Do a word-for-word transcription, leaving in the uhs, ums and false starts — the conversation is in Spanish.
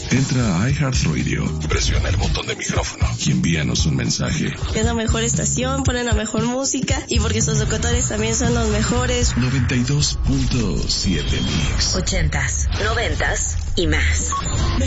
Entra a iHeartRadio, presiona el botón de micrófono y envíanos un mensaje. Es la mejor estación, ponen la mejor música y porque sus locutores también son los mejores. noventa y dos punto siete Mix. Ochentas, noventas y más.